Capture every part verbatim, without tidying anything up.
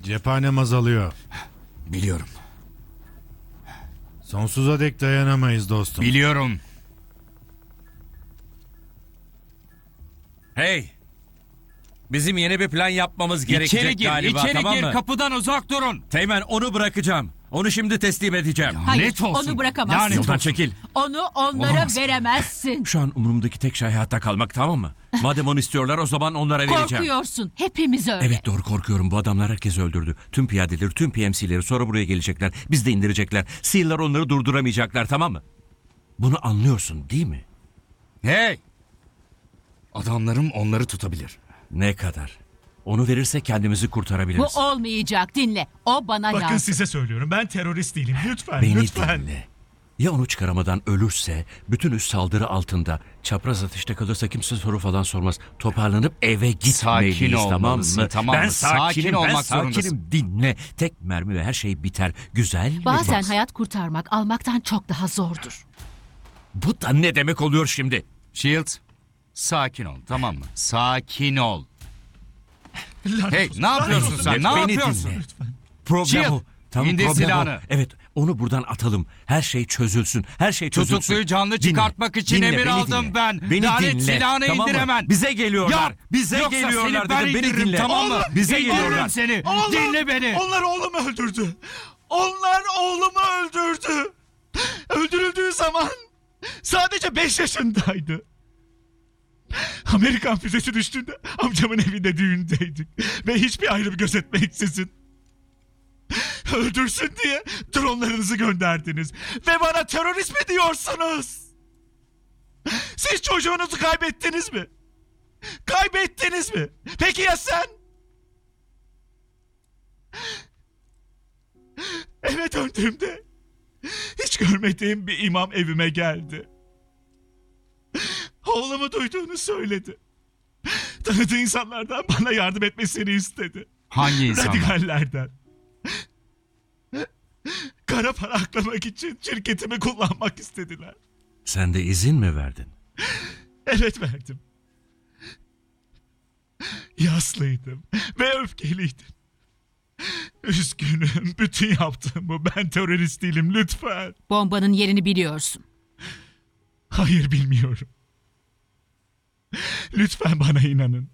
Cephanem azalıyor. Biliyorum. Sonsuza dek dayanamayız dostum. Biliyorum. Hey! Bizim yeni bir plan yapmamız gerekecek İçeri gir, galiba, içeri tamam gir. mı? Kapıdan uzak durun. Teğmen, onu bırakacağım. Onu şimdi teslim edeceğim. Hayır, Lanet olsun. onu bırakamazsın. Lanet Yoldan olsun. çekil. Onu onlara Olamaz. veremezsin. Şu an umurumdaki tek şey hayatta kalmak, tamam mı? Madem onu istiyorlar, o zaman onlara vereceğim. Korkuyorsun. Hepimiz öyle. Evet, doğru, korkuyorum. Bu adamlar herkesi öldürdü. Tüm piyadeleri, tüm P M C'leri sonra buraya gelecekler. Biz de indirecekler. Seal'lar onları durduramayacaklar, tamam mı? Bunu anlıyorsun değil mi? Hey! Adamlarım onları tutabilir. Ne kadar? Onu verirse kendimizi Bu kurtarabiliriz. olmayacak. Dinle. O bana Bakın lazım. size söylüyorum, ben terörist değilim. Lütfen, Beni lütfen. dinle. Ya onu çıkaramadan ölürse, bütün üst saldırı altında, çapraz atışta kalırsa kimse soru falan sormaz. Toparlanıp eve gitmeliyiz, Sakin tamam olmalısın, mı? tamam ben mı? sakinim, Sakin ben olmak sakinim. zorundasın. Dinle. Tek mermi ve her şey biter. Güzel mi? Bazen Bak, hayat kurtarmak almaktan çok daha zordur. bu da ne demek oluyor şimdi? Shield, sakin ol, tamam mı? Sakin ol. Lanet Hey, olsun, ne yapıyorsun lanet sen? olsun. Ne Beni yapıyorsun? dinle. Lütfen. Problem Shield, o. Tamam, indir problem silahını. o. Evet, onu buradan atalım. Her şey çözülsün. Her şey çözülsün. Tutukluyu canlı Dinle, çıkartmak için dinle, emir beni aldım dinle. ben. Beni Lanet dinle. silahını tamam indir mı? hemen. Bize geliyorlar. Yap. Bize Yoksa geliyorlar seni ben dedim. Beni indiririm, dinle. tamam mı? Bize İndiririm geliyorlar. seni. Onlar- Dinle beni. Onlar oğlumu öldürdü. Onlar oğlumu öldürdü. Öldürüldüğü zaman sadece beş yaşındaydı. Amerikan füzesi düştüğünde amcamın evinde düğündeydik. Ve hiçbir ayrım gözetmeksizin. Öldürsün diye dronlarınızı gönderdiniz. Ve bana terörist mi diyorsunuz? Siz çocuğunuzu kaybettiniz mi? Kaybettiniz mi? Peki ya sen? Eve döndüğümde hiç görmediğim bir imam evime geldi. Oğlumu duyduğunu söyledi. Tanıdığı insanlardan bana yardım etmesini istedi. Hangi insanlar? Radikallerden. Kara para aklamak için şirketimi kullanmak istediler. Sen de izin mi verdin? Evet verdim. Yaslıydım ve öfkeliydim. Üzgünüm. Bütün yaptığım bu. Ben terörist değilim. Lütfen. Bombanın yerini biliyorsun. Hayır, bilmiyorum. Lütfen bana inanın.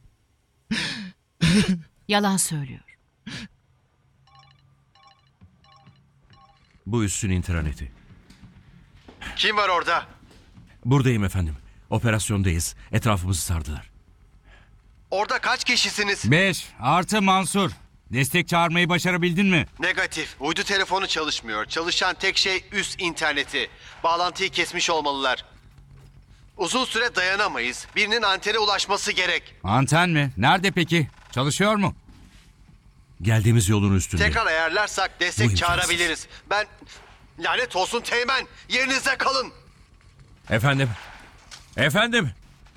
Yalan söylüyor. Bu üssün interneti. Kim var orada? Buradayım efendim. Operasyondayız. Etrafımızı sardılar. Orada kaç kişisiniz? Beş. Artı Mansur. Destek çağırmayı başarabildin mi? Negatif. Uydu telefonu çalışmıyor. Çalışan tek şey üst interneti. Bağlantıyı kesmiş olmalılar. Uzun süre dayanamayız. Birinin antene ulaşması gerek. Anten mi? Nerede peki? Çalışıyor mu? Geldiğimiz yolun üstünde. Tekrar ayarlarsak Bu destek imkansız. çağırabiliriz. Ben... Lanet olsun Teğmen. Yerinizde kalın. Efendim. Efendim.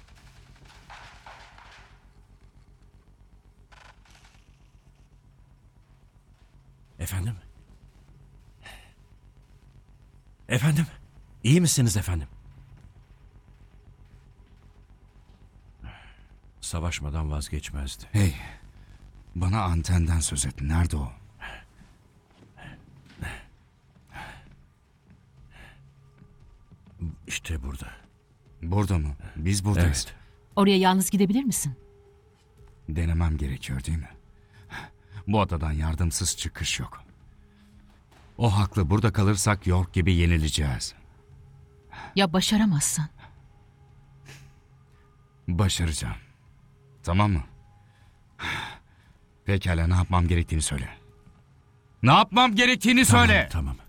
Efendim. Efendim. İyi misiniz efendim? Savaşmadan vazgeçmezdi. Hey. Bana antenden söz et. Nerede o? İşte burada. Burada mı? Biz buradayız. Evet. Oraya yalnız gidebilir misin? Denemem gerekiyor değil mi? Bu adadan yardımsız çıkış yok. O haklı. Burada kalırsak York gibi yenileceğiz. Ya başaramazsan? Başaracağım. Tamam mı? Pekala, ne yapmam gerektiğini söyle. Ne yapmam gerektiğini Tamam, söyle. tamam.